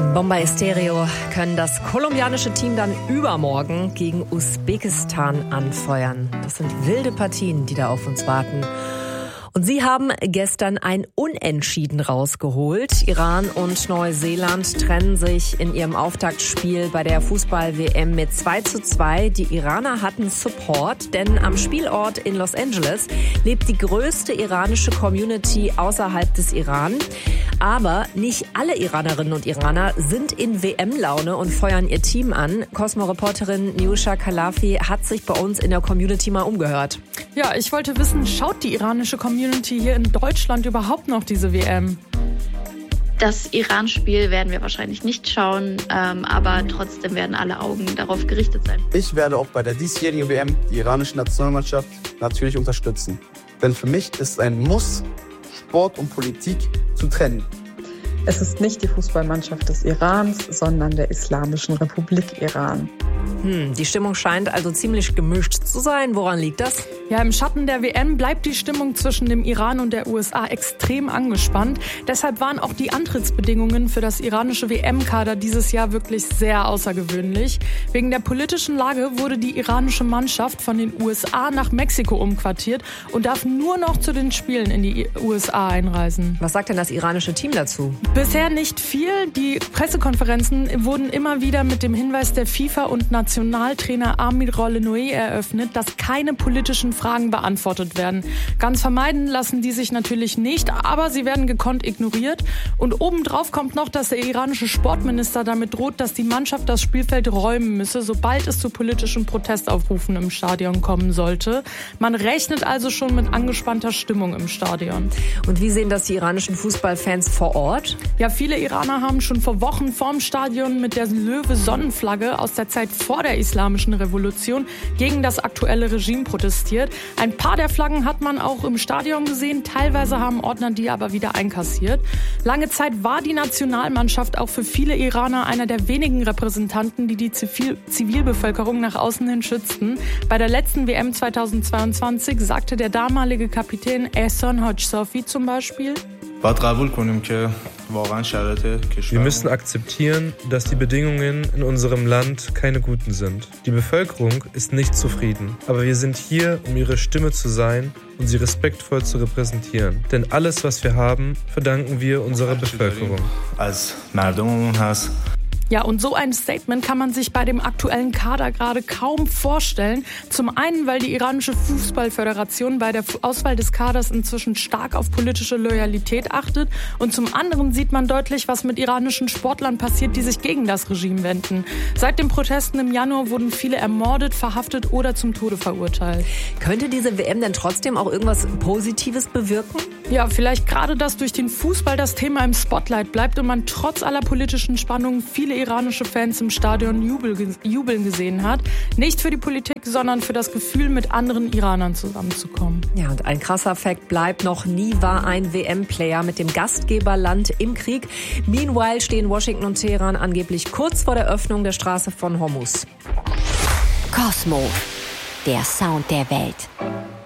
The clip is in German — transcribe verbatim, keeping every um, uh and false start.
Bomba Estéreo können das kolumbianische Team dann übermorgen gegen Usbekistan anfeuern. Das sind wilde Partien, die da auf uns warten. Und sie haben gestern ein Unentschieden rausgeholt. Iran und Neuseeland trennen sich in ihrem Auftaktspiel bei der Fußball-W M mit zwei zu zwei. Die Iraner hatten Support, denn am Spielort in Los Angeles lebt die größte iranische Community außerhalb des Iran. Aber nicht alle Iranerinnen und Iraner sind in W M-Laune und feuern ihr Team an. Cosmo-Reporterin Niusha Khalafi hat sich bei uns in der Community mal umgehört. Ja, ich wollte wissen, schaut die iranische Community hier in Deutschland überhaupt noch diese W M? Das Iran-Spiel werden wir wahrscheinlich nicht schauen, ähm, aber trotzdem werden alle Augen darauf gerichtet sein. Ich werde auch bei der diesjährigen W M die iranische Nationalmannschaft natürlich unterstützen. Denn für mich ist ein Muss, Sport und Politik zu trennen. Es ist nicht die Fußballmannschaft des Irans, sondern der Islamischen Republik Iran. Hm, die Stimmung scheint also ziemlich gemischt zu sein. Woran liegt das? Ja, im Schatten der W M bleibt die Stimmung zwischen dem Iran und der U S A extrem angespannt. Deshalb waren auch die Antrittsbedingungen für das iranische W M-Kader dieses Jahr wirklich sehr außergewöhnlich. Wegen der politischen Lage wurde die iranische Mannschaft von den U S A nach Mexiko umquartiert und darf nur noch zu den Spielen in die U S A einreisen. Was sagt denn das iranische Team dazu? Bisher nicht viel. Die Pressekonferenzen wurden immer wieder mit dem Hinweis der FIFA und Nationaltrainer Amir Rolenoui eröffnet, dass keine politischen Fragen beantwortet werden. Ganz vermeiden lassen die sich natürlich nicht, aber sie werden gekonnt ignoriert. Und obendrauf kommt noch, dass der iranische Sportminister damit droht, dass die Mannschaft das Spielfeld räumen müsse, sobald es zu politischen Protestaufrufen im Stadion kommen sollte. Man rechnet also schon mit angespannter Stimmung im Stadion. Und wie sehen das die iranischen Fußballfans vor Ort? Ja, viele Iraner haben schon vor Wochen vorm Stadion mit der Löwe-Sonnenflagge aus der Zeit vor der Islamischen Revolution gegen das aktuelle Regime protestiert. Ein paar der Flaggen hat man auch im Stadion gesehen. Teilweise haben Ordner die aber wieder einkassiert. Lange Zeit war die Nationalmannschaft auch für viele Iraner einer der wenigen Repräsentanten, die die Zivil- Zivilbevölkerung nach außen hin schützten. Bei der letzten W M zweitausendzweiundzwanzig sagte der damalige Kapitän Ehsan Hajsofi zum Beispiel: Wir müssen akzeptieren, dass die Bedingungen in unserem Land keine guten sind. Die Bevölkerung ist nicht zufrieden. Aber wir sind hier, um ihre Stimme zu sein und sie respektvoll zu repräsentieren. Denn alles, was wir haben, verdanken wir unserer Bevölkerung. Ja, und so ein Statement kann man sich bei dem aktuellen Kader gerade kaum vorstellen. Zum einen, weil die iranische Fußballföderation bei der Auswahl des Kaders inzwischen stark auf politische Loyalität achtet. Und zum anderen sieht man deutlich, was mit iranischen Sportlern passiert, die sich gegen das Regime wenden. Seit den Protesten im Januar wurden viele ermordet, verhaftet oder zum Tode verurteilt. Könnte diese W M denn trotzdem auch irgendwas Positives bewirken? Ja, vielleicht gerade, dass durch den Fußball das Thema im Spotlight bleibt und man trotz aller politischen Spannungen viele iranische Fans im Stadion jubel, jubeln gesehen hat. Nicht für die Politik, sondern für das Gefühl, mit anderen Iranern zusammenzukommen. Ja, und ein krasser Fakt bleibt: noch nie war ein W M-Player mit dem Gastgeberland im Krieg. Meanwhile stehen Washington und Teheran angeblich kurz vor der Öffnung der Straße von Hormuz. Cosmo, der Sound der Welt.